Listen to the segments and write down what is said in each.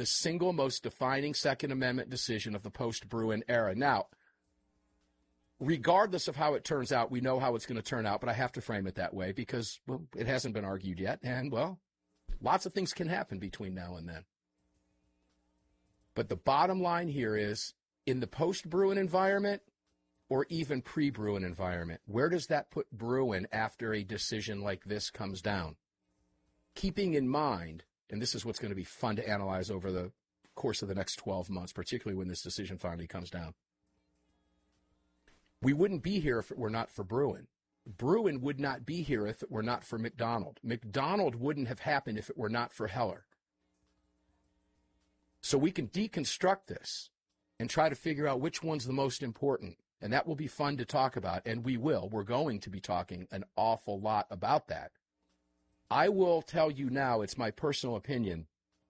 the single most defining Second Amendment decision of the post-Bruen era. Now, regardless of how it turns out, we know how it's going to turn out, but I have to frame it that way because, well, it hasn't been argued yet. And, well, lots of things can happen between now and then. But the bottom line here is, in the post-Bruen environment or even pre-Bruen environment, where does that put Bruen after a decision like this comes down? Keeping in mind, and this is what's going to be fun to analyze over the course of the next 12 months, particularly when this decision finally comes down. We wouldn't be here if it were not for Bruen. Bruen would not be here if it were not for McDonald. McDonald wouldn't have happened if it were not for Heller. So we can deconstruct this and try to figure out which one's the most important. And that will be fun to talk about, and we will. We're going to be talking an awful lot about that. I will tell you now, it's my personal opinion,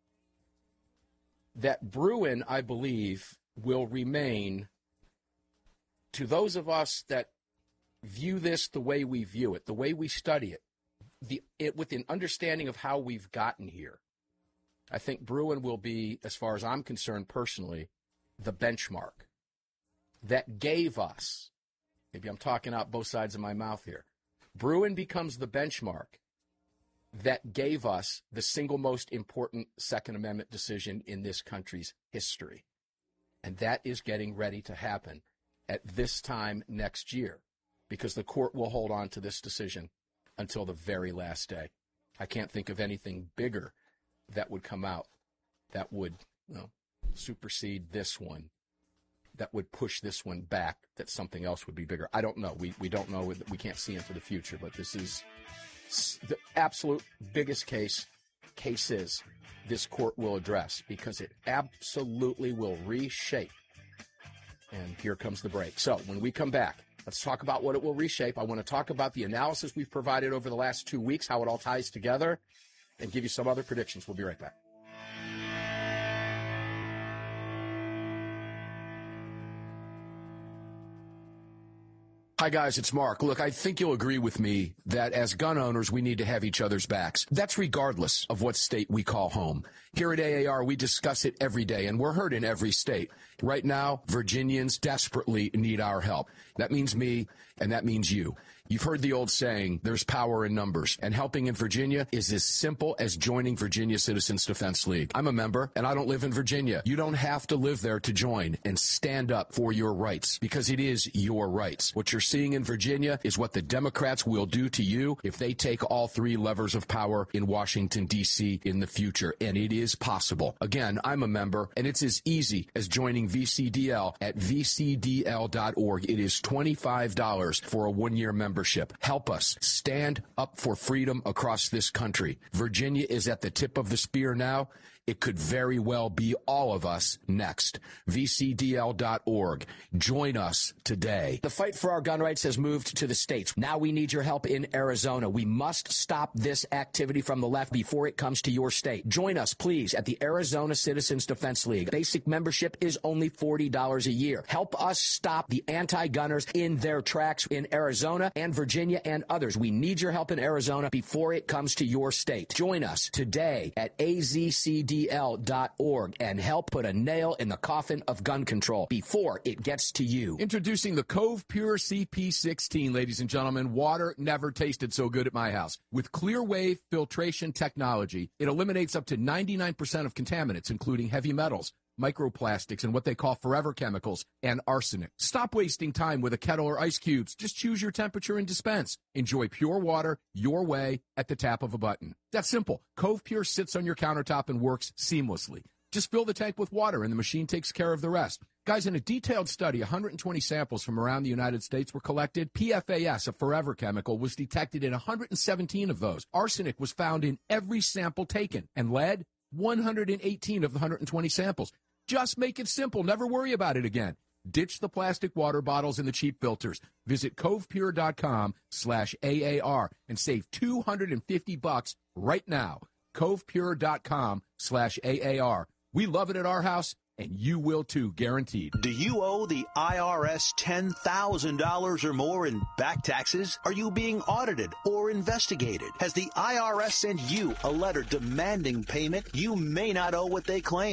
that Bruen, I believe, will remain, to those of us that view this the way we view it, the way we study it, with an understanding of how we've gotten here. I think Bruen will be, as far as I'm concerned personally, the benchmark that gave us, maybe I'm talking out both sides of my mouth here, Bruen becomes the benchmark that gave us the single most important Second Amendment decision in this country's history. And that is getting ready to happen at this time next year, because the court will hold on to this decision until the very last day. I can't think of anything bigger that would come out that would supersede this one, that would push this one back, that something else would be bigger. I don't know. We don't know. We can't see into the future, but this is the absolute biggest cases this court will address, because it absolutely will reshape. And here comes the break. So when we come back, let's talk about what it will reshape. I want to talk about the analysis we've provided over the last 2 weeks, how it all ties together, and give you some other predictions. We'll be right back. Hi, guys, it's Mark. Look, I think you'll agree with me that as gun owners, we need to have each other's backs. That's regardless of what state we call home. Here at AAR, we discuss it every day, and we're heard in every state. Right now, Virginians desperately need our help. That means me, and that means you. You've heard the old saying, there's power in numbers, and helping in Virginia is as simple as joining Virginia Citizens Defense League. I'm a member, and I don't live in Virginia. You don't have to live there to join and stand up for your rights, because it is your rights. What you're seeing in Virginia is what the Democrats will do to you if they take all three levers of power in Washington, D.C. in the future, and it is possible. Again, I'm a member, and it's as easy as joining VCDL at vcdl.org. It is $25 for a one-year membership. Help us stand up for freedom across this country. Virginia is at the tip of the spear now. It could very well be all of us next. VCDL.org. Join us today. The fight for our gun rights has moved to the states. Now we need your help in Arizona. We must stop this activity from the left before it comes to your state. Join us, please, at the Arizona Citizens Defense League. Basic membership is only $40 a year. Help us stop the anti-gunners in their tracks in Arizona and Virginia and others. We need your help in Arizona before it comes to your state. Join us today at AZCDL.org and help put a nail in the coffin of gun control before it gets to you. Introducing the Cove Pure CP16, ladies and gentlemen. Water never tasted so good at my house. With clear wave filtration technology, it eliminates up to 99% of contaminants, including heavy metals, microplastics, and what they call forever chemicals, and arsenic. Stop wasting time with a kettle or ice cubes. Just choose your temperature and dispense. Enjoy pure water your way at the tap of a button. That's simple. Cove Pure sits on your countertop and works seamlessly. Just fill the tank with water, and the machine takes care of the rest. Guys, in a detailed study, 120 samples from around the United States were collected. PFAS, a forever chemical, was detected in 117 of those. Arsenic was found in every sample taken, and lead, 118 of the 120 samples. Just make it simple. Never worry about it again. Ditch the plastic water bottles and the cheap filters. Visit covepure.com/AAR and save $250 right now. covepure.com/AAR. We love it at our house, and you will too, guaranteed. Do you owe the IRS $10,000 or more in back taxes? Are you being audited or investigated? Has the IRS sent you a letter demanding payment? You may not owe what they claim.